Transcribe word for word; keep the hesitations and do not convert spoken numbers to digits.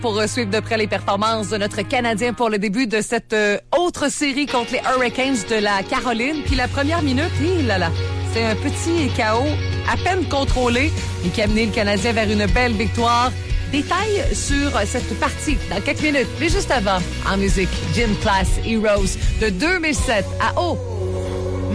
pour euh, suivre de près les performances de notre Canadien pour le début de cette euh, autre série contre les Hurricanes de la Caroline. Puis la première minute, hi là là, c'est un petit chaos à peine contrôlé et qui a amené le Canadien vers une belle victoire. Détails sur cette partie dans quelques minutes. Mais juste avant, en musique, Gym Class Heroes de deux mille sept à oh